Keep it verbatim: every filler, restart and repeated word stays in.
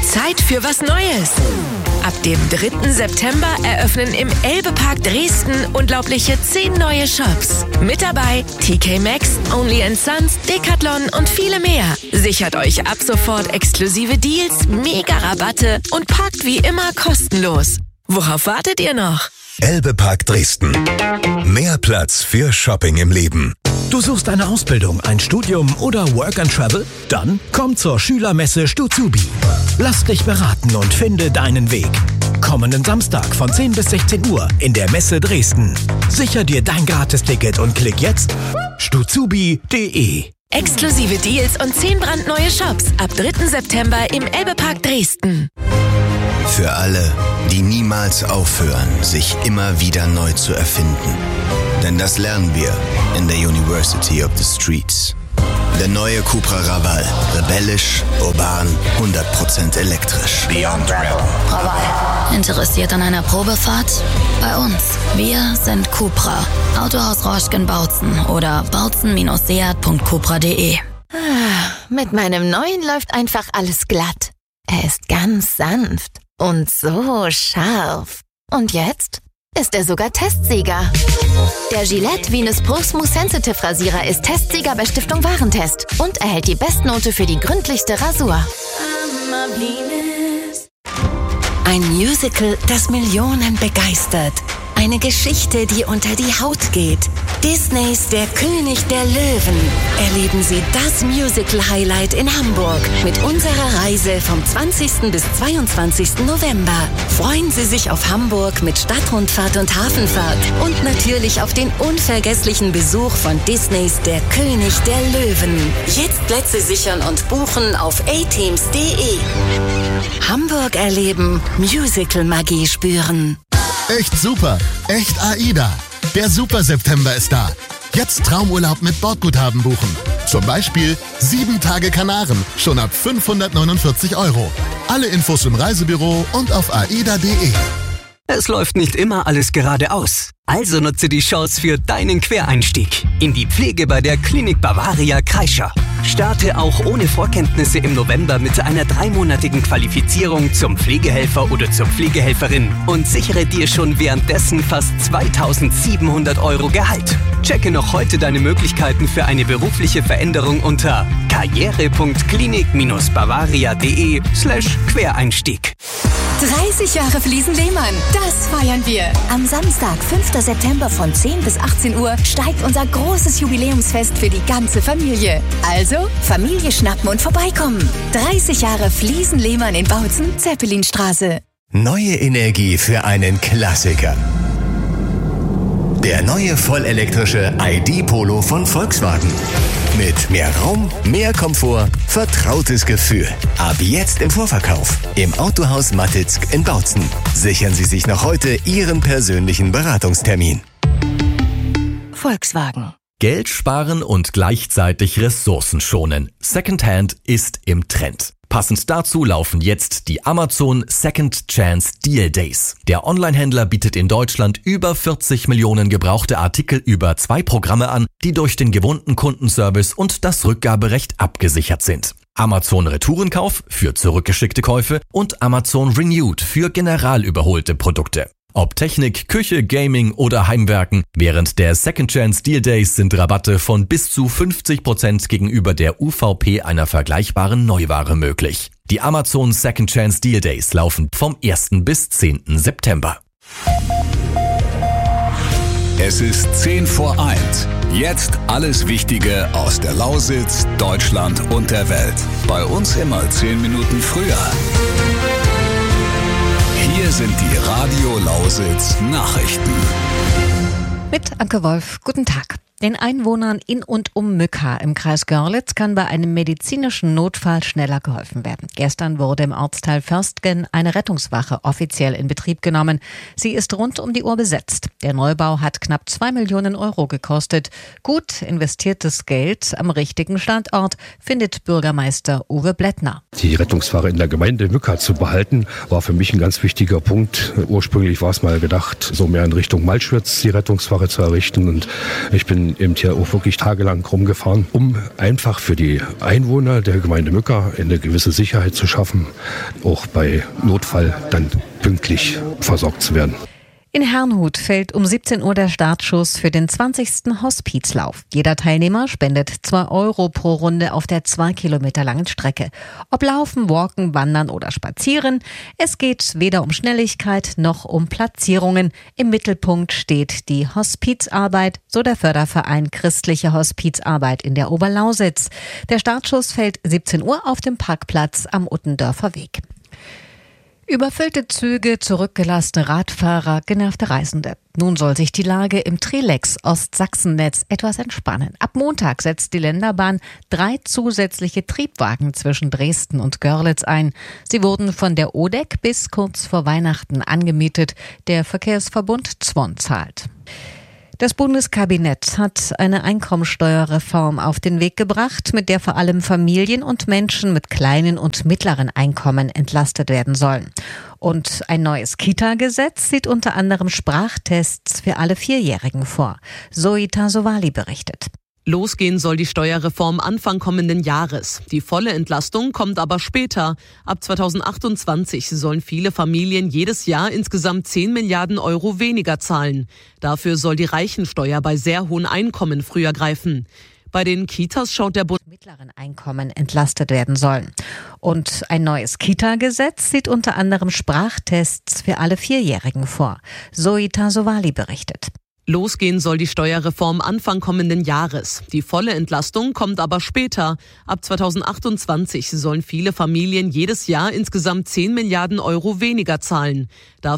Zeit für was Neues. Ab dem dritten September eröffnen im Elbe-Park Dresden unglaubliche zehn neue Shops. Mit dabei T K Maxx, Only and Sons, Decathlon und viele mehr. Sichert euch ab sofort exklusive Deals, Mega-Rabatte und parkt wie immer kostenlos. Worauf wartet ihr noch? Elbe-Park Dresden. Mehr Platz für Shopping im Leben. Du suchst eine Ausbildung, ein Studium oder Work and Travel? Dann komm zur Schülermesse Stuzubi. Lass dich beraten und finde deinen Weg. Kommenden Samstag von zehn bis sechzehn Uhr in der Messe Dresden. Sicher dir dein Gratisticket und klick jetzt stuzubi punkt de. Exklusive Deals und zehn brandneue Shops ab dritten September im Elbe-Park Dresden. Für alle, die niemals aufhören, sich immer wieder neu zu erfinden. Denn das lernen wir in der University of the Streets. Der neue Cupra Raval. Rebellisch, urban, hundert Prozent elektrisch. Beyond Rebel. Raval. Interessiert an einer Probefahrt? Bei uns. Wir sind Cupra. Autohaus Rauschken-Bautzen oder bautzen seat punkt cupra punkt de. Mit meinem neuen läuft einfach alles glatt. Er ist ganz sanft und so scharf. Und jetzt ist er sogar Testsieger. Der Gillette Venus Pro Smooth Sensitive Rasierer ist Testsieger bei Stiftung Warentest und erhält die Bestnote für die gründlichste Rasur. Ein Musical, das Millionen begeistert. Eine Geschichte, die unter die Haut geht. Disneys Der König der Löwen. Erleben Sie das Musical-Highlight in Hamburg mit unserer Reise vom zwanzigsten bis zweiundzwanzigsten November. Freuen Sie sich auf Hamburg mit Stadtrundfahrt und Hafenfahrt und natürlich auf den unvergesslichen Besuch von Disneys Der König der Löwen. Jetzt Plätze sichern und buchen auf a teams punkt de. Hamburg erleben, Musical-Magie spüren. Echt super, echt AIDA. Der Super September ist da. Jetzt Traumurlaub mit Bordguthaben buchen. Zum Beispiel sieben Tage Kanaren, schon ab fünfhundertneunundvierzig Euro. Alle Infos im Reisebüro und auf aida punkt de. Es läuft nicht immer alles geradeaus. Also nutze die Chance für deinen Quereinstieg in die Pflege bei der Klinik Bavaria Kreischer. Starte auch ohne Vorkenntnisse im November mit einer dreimonatigen Qualifizierung zum Pflegehelfer oder zur Pflegehelferin und sichere dir schon währenddessen fast zweitausendsiebenhundert Euro Gehalt. Checke noch heute deine Möglichkeiten für eine berufliche Veränderung unter karriere punkt klinik bavaria punkt de slash Quereinstieg. dreißig Jahre Fliesen Lehmann, das feiern wir. Am Samstag, fünften September von zehn bis achtzehn Uhr steigt unser großes Jubiläumsfest für die ganze Familie. Also, Familie schnappen und vorbeikommen. dreißig Jahre Fliesen Lehmann in Bautzen, Zeppelinstraße. Neue Energie für einen Klassiker. Der neue vollelektrische I D Polo von Volkswagen. Mit mehr Raum, mehr Komfort, vertrautes Gefühl. Ab jetzt im Vorverkauf. Im Autohaus Mattitzk in Bautzen. Sichern Sie sich noch heute Ihren persönlichen Beratungstermin. Volkswagen. Geld sparen und gleichzeitig Ressourcen schonen. Secondhand ist im Trend. Passend dazu laufen jetzt die Amazon Second Chance Deal Days. Der Onlinehändler bietet in Deutschland über vierzig Millionen gebrauchte Artikel über zwei Programme an, die durch den gewohnten Kundenservice und das Rückgaberecht abgesichert sind. Amazon Retourenkauf für zurückgeschickte Käufe und Amazon Renewed für general überholte Produkte. Ob Technik, Küche, Gaming oder Heimwerken, während der Second Chance Deal Days sind Rabatte von bis zu fünfzig Prozent gegenüber der U V P einer vergleichbaren Neuware möglich. Die Amazon Second Chance Deal Days laufen vom ersten bis zehnten September. Es ist zehn vor eins. Jetzt alles Wichtige aus der Lausitz, Deutschland und der Welt. Bei uns immer zehn Minuten früher. Hier sind die Radio Lausitz Nachrichten. Mit Anke Wolf, guten Tag. Den Einwohnern in und um Mücka im Kreis Görlitz kann bei einem medizinischen Notfall schneller geholfen werden. Gestern wurde im Ortsteil Förstgen eine Rettungswache offiziell in Betrieb genommen. Sie ist rund um die Uhr besetzt. Der Neubau hat knapp zwei Millionen Euro gekostet. Gut investiertes Geld am richtigen Standort, findet Bürgermeister Uwe Blättner. Die Rettungswache in der Gemeinde Mücka zu behalten, war für mich ein ganz wichtiger Punkt. Ursprünglich war es mal gedacht, so mehr in Richtung Malschwitz die Rettungswache zu errichten. Und ich bin bin eben hier auch wirklich tagelang rumgefahren, um einfach für die Einwohner der Gemeinde Mücka eine gewisse Sicherheit zu schaffen, auch bei Notfall dann pünktlich versorgt zu werden. In Herrnhut fällt um siebzehn Uhr der Startschuss für den zwanzigsten Hospizlauf. Jeder Teilnehmer spendet zwei Euro pro Runde auf der zwei Kilometer langen Strecke. Ob Laufen, Walken, Wandern oder Spazieren, es geht weder um Schnelligkeit noch um Platzierungen. Im Mittelpunkt steht die Hospizarbeit, so der Förderverein Christliche Hospizarbeit in der Oberlausitz. Der Startschuss fällt siebzehn Uhr auf dem Parkplatz am Uttendorfer Weg. Überfüllte Züge, zurückgelassene Radfahrer, genervte Reisende. Nun soll sich die Lage im Trelex-Ostsachsennetz etwas entspannen. Ab Montag setzt die Länderbahn drei zusätzliche Triebwagen zwischen Dresden und Görlitz ein. Sie wurden von der O D E C bis kurz vor Weihnachten angemietet. Der Verkehrsverbund Zwon zahlt. Das Bundeskabinett hat eine Einkommensteuerreform auf den Weg gebracht, mit der vor allem Familien und Menschen mit kleinen und mittleren Einkommen entlastet werden sollen. Und ein neues Kita-Gesetz sieht unter anderem Sprachtests für alle Vierjährigen vor. Zoe Tasovali berichtet. Losgehen soll die Steuerreform Anfang kommenden Jahres. Die volle Entlastung kommt aber später. Ab zweitausendachtundzwanzig sollen viele Familien jedes Jahr insgesamt zehn Milliarden Euro weniger zahlen. Dafür soll die Reichensteuer bei sehr hohen Einkommen früher greifen. Bei den Kitas schaut der Bund mittleren Einkommen entlastet werden sollen. Und ein neues Kita-Gesetz sieht unter anderem Sprachtests für alle Vierjährigen vor. Zoe Tasovali berichtet. Losgehen soll die Steuerreform Anfang kommenden Jahres. Die volle Entlastung kommt aber später. Ab zweitausendachtundzwanzig sollen viele Familien jedes Jahr insgesamt zehn Milliarden Euro weniger zahlen. Dafür